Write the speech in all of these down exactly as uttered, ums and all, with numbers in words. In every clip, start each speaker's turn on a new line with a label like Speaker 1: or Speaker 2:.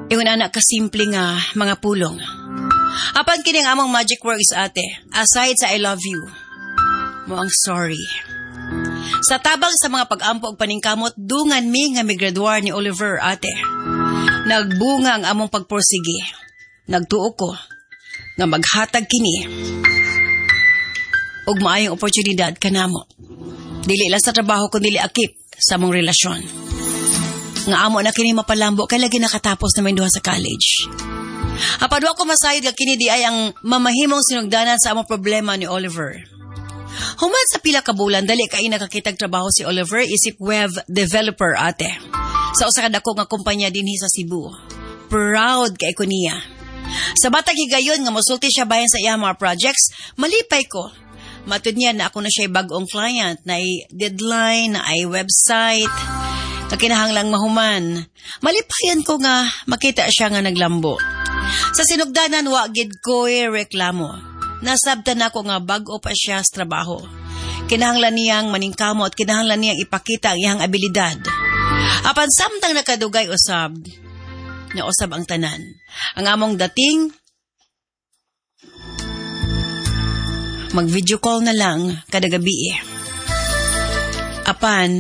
Speaker 1: Ingon anak kasimple nga mga pulong. Apan kini ang among magic words ate, aside sa I love you, mo ang sorry. Sa tabang sa mga pag-ampo og paningkamot, dungan mi nga migraduar ni Oliver ate. Nagbunga ang among pagporsige. Nagtuo ko nga maghatag kini og maayong oportunidad kanamo. Dili lang sa trabaho kundi dili akip sa among relasyon. Nga amo na kini mapalambo kay lagi nakatapos na may duha sa college. Apadwa ko masayod nga kini di ay ang mamahimong sinugdanan sa among problema ni Oliver. Human sa pila ka bulan dali kay nakakitag trabaho si Oliver isip web developer ate. Sa usa ka dako nga kumpanya dinhi sa Cebu. Proud kay ko niya. Sa batang higayon nga mosulti siya bayan sa iyang mga projects, malipay ko. Matud niya na ako na siya bag-ong client na ay deadline, na ay website, na kinahanglang mahuman. Malipayan ko nga makita siya nga naglambo. Sa sinugdanan wa gid ko reklamo. Nasabtan ako nga bag-o pa siya sa trabaho. Kinahanglan niyang maningkamo at kinahanglan niyang ipakita ang iyang abilidad. Apan samtang nakadugay usab, na usab ang tanan. Ang among dating, mag-video call na lang kada gabi. Apan,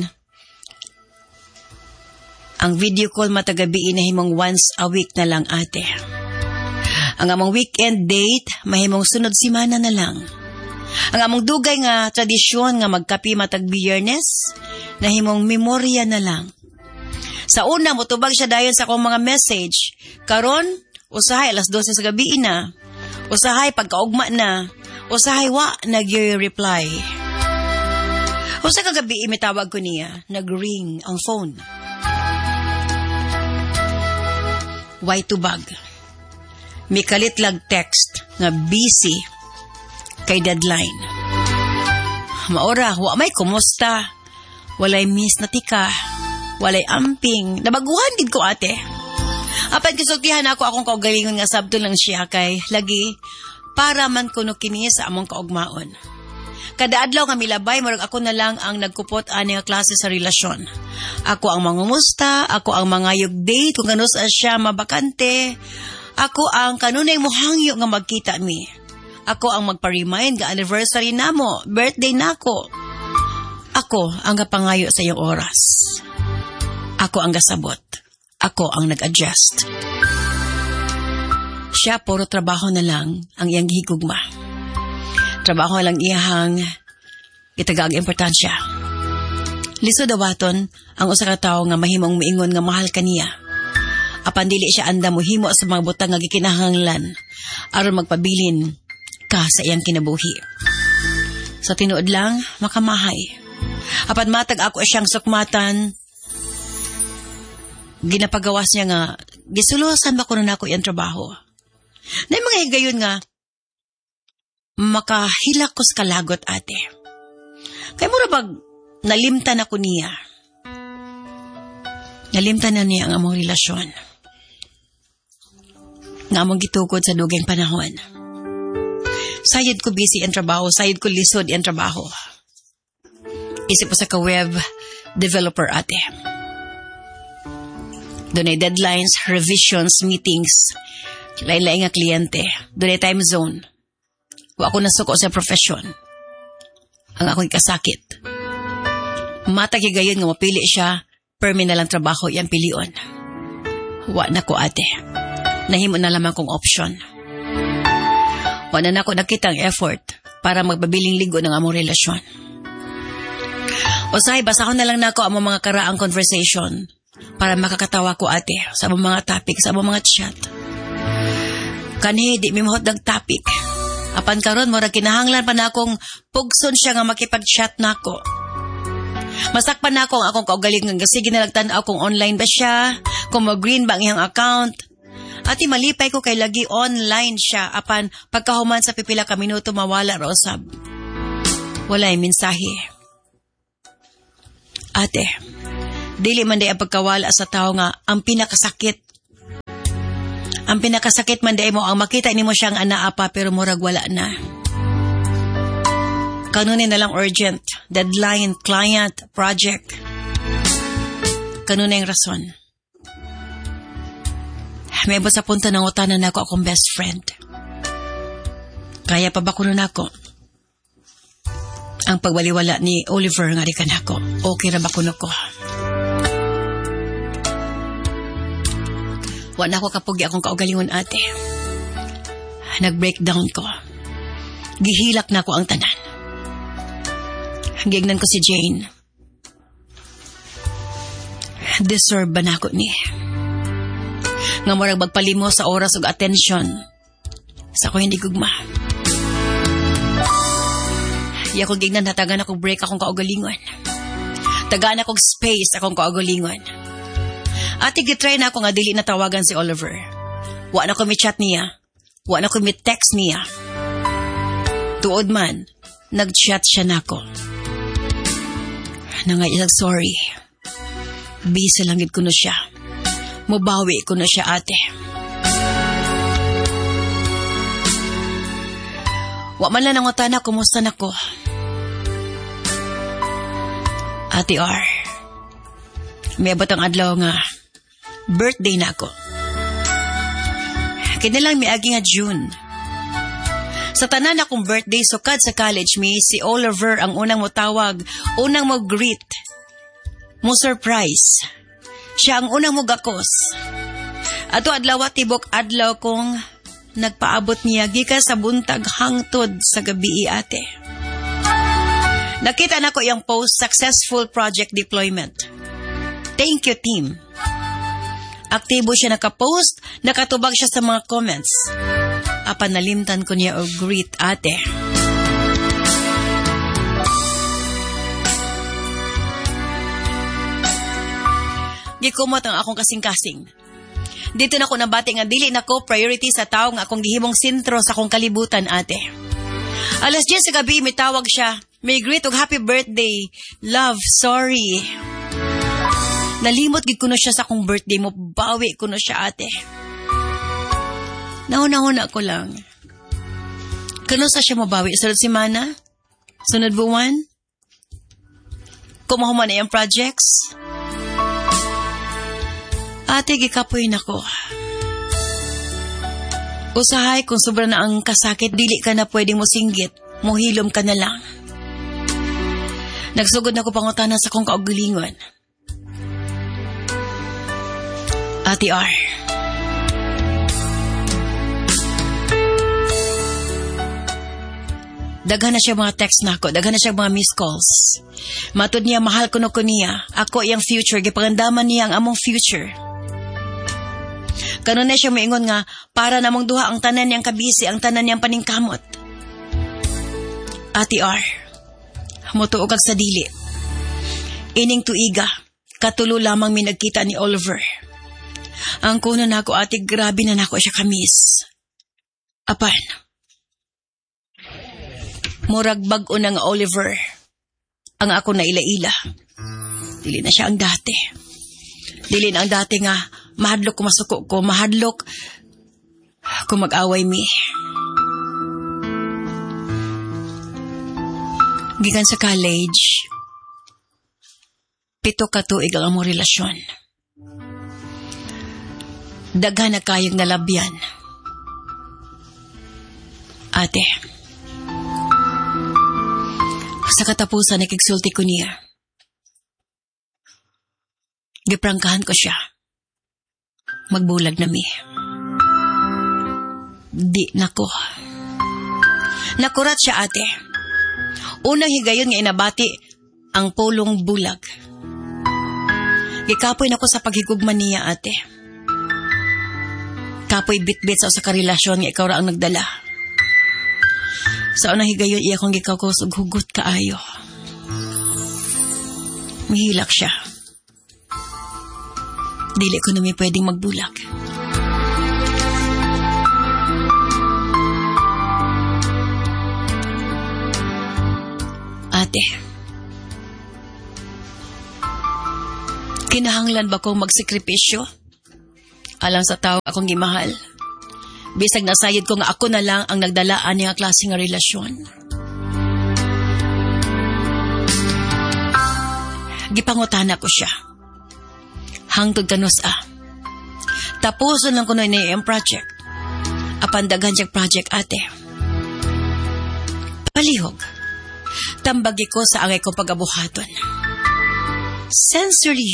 Speaker 1: ang video call matagabi na himong once a week na lang ate. Ang among weekend date, mahimong sunod simana na lang. Ang among dugay nga tradisyon nga magkapi matag Biyernes, na himong memorya na lang. Sa una, mutubag siya dayon sa akong mga message. Karon, usahay alas dose sa gabi na. Usahay pagkaugma na. Usahay wa nag-reply. Usa ka gabi imitawag ko niya, nag-ring ang phone. Why tubag? Mikalit lag text nga busy kay deadline. Maora, wa may kumusta. Walay miss na tika. Walay amping. Nabaguhan gid ko ate. Apan kisultihan ako akong kaugalingon nga sabto lang siya kay lagi para man kuno kini sa among kaugmaon. Kada adlaw nga milabay murag ako na lang ang nagkupot ani nga klase sa relasyon. Ako ang mangumusta, ako ang mangayog date kung ano sa siya mabakante. Ako ang kanunay mohangyo nga magkita mi. Ako ang magpa-remind nga anniversary namo, birthday nako. Ako ang gapangayo sa iyong oras. Ako ang gasabot. Ako ang nag-adjust. Siya puro trabaho na lang ang iyang gihigugma. Trabaho lang iyahang itaga ang importansya. Lisod dawaton ang usa ka tawo nga mahimong moingon nga mahal kaniya. Apan dili siya anda mohimo sa mga butang nga gikinahanglan aron magpabilin ka sa iyang kinabuhi. Sa tinuod lang makamahay. Apan matag ako siyang sukmatan, ginapagawas niya nga gisulusan ba ko na ako iyang trabaho. Na mga higayon nga makahilak ko sa kalagot ate. Kaya mura bag nalimtan ako niya. Nalimtan na niya ang among relasyon. Nga among gitukod sa dugay panahon. Sayod ko busy ang trabaho, sayod ko lisod ang trabaho. Isip ko sa ka-web developer ate. Doon ay deadlines, revisions, meetings, lain-lain nga kliyente. Doon ay time zone. Wa ako nasuko sa profesyon. Ang ako'y kasakit. Matagigayon nga mapili siya, permi na lang trabaho iyang pilion. Wa na ko ate. Nahimo na lamang kong option. Wa na ako nakita ang effort para magbabiling ligo ng among relasyon. Usay, basa ko na lang na ako ang mga karaang conversation para makakatawa ko ate sa among mga topic, sa among mga chat. Kanhi, di mi mahot ng topic. Apan karon mo kinahanglan pa na akong pugson siya nga makipag-chat na ako. Masakpan na ako ang akong kaugaling nga sige na nagtanaw kung online ba siya, kung mag-green ba ang iyang account. Ati malipay ko kay lagi online siya apan pagkahuman sa pipila ka minuto mawala ra usab. Walay mensahe. Ate, dili man day ang pagkawala sa tao nga ang pinakasakit. Ang pinakasakit man day mo ang makita nimo siyang anaa pa pero murag wala na. Kanunin na lang urgent, deadline, client, project. Kanunay ang rason. May ba sa punta ng utanan ako akong best friend. Kaya pa ba kuno nako? Ang pagwaliwala ni Oliver nga rikan ako. Okay ra ba kuno ko? Wala ko kapugi akong kaugalingon ate. Nag-breakdown ko. Gihilak na ko ang tanan. Gignan ko si Jane. Deserve ba na ako ni? Nga morag magpalimo sa oras ug atensyon sa ko hindi gugma. Iya ko gignan natagan akong break akong kaugalingon. Tagaan akong space akong kaugalingon. Ate gitry na ako nga dili na tawagan si Oliver. Wa na ko mi chat niya. Wa na ko mi text niya. Tuod man, nag-chat siya nako. Nangayag sorry. Bisa lang gid ko na siya. Mubawi ko na siya ate. Wa man lang nangutan na kumusta na ko. Ate R, may batang adlaw nga birthday na ako. Kinilang miagi nga June. Sa tanan akong birthday sukad sa college mi, si Oliver ang unang motawag, unang mo greet, mo surprise. Siya ang unang mo gakos. Ato adlaw tibok adlaw kong nagpaabot niya gikan sa buntag hangtod sa gabi ate. Nakita na ko yung post, successful project deployment. Thank you team. Aktibo siya nakapost, nakatubag siya sa mga comments. Apan nalimtan ko niya o greet ate. Gikumot ang akong kasing-kasing. Dito na ko nabati nga dili na ko priority sa tao nga akong gihimong sentro sa akong kalibutan ate. Alas diyes sa gabi may tawag siya. May greet og happy birthday. Love, sorry. Nalimot gid ko na siya sa akong birthday mo. Bawi ko na siya ate. Nauna-una ko lang. Kano sa siya mabawi? Sunod si Mana? Sunod buwan? Kumahuman na yung projects? Ate, gikapoy na ko. Usahay kung sobra na ang kasakit, dili ka na pwede mo singgit. Muhilom ka na lang. Nagsugod na ko pangutanan sa kong kaugalingon. Ate R. Daghan na siya mga text na ako. Daghan na siya mga missed calls. Matod niya, mahal ko no ko niya. Ako iyang future. Gipagandaman niya ang among future. Kanon na siya maingon nga, para namang duha ang tanan niyang kabisi, ang tanan niyang paningkamot. Ate R. Mutuog kag sa dili. Ining tuiga, katulo lamang mi nagkita ni Oliver. Ang kuno na ako ate, grabe na nako siya kamis. Apan, murag bag-o ng Oliver. Ang ako na ila-ila. Dili na siya ang dati. Dili na ang dati nga, mahadlok ko masuko ko, mahadlok kung mag-away mi. Gikan sa college, pito ka tuig ang among relasyon. Daghan na kayong nalabyan. Ate, sa katapusan, nakigsulti ko niya. Giprangkahan ko siya. Magbulag na mi. Di nako. Nakurat siya ate. Unang higayon nga inabati ang pulong bulag. Gikapoy na ko sa paghigugman niya ate. Kapoy bit-bit sa usa ka relasyon nga ikaw ra ang nagdala. Sa unang higayon iya kong gikakos og hugot kaayo. Mihilak siya. Dili ko na may pwedeng magbulag. Ate, kinahanglan ba kong magsekripisyo? Alang sa tao akong gimahal. Bisag nasayid ko nga ako na lang ang nagdalaan niya klase nga relasyon. Gipangutana ko siya. Hangtod kanus ah. Tapuson lang kuno ini ang project. Apan daghan siyang project ate. Palihog. Tambagi ko sa angay ko pag-abuhaton. Sincerely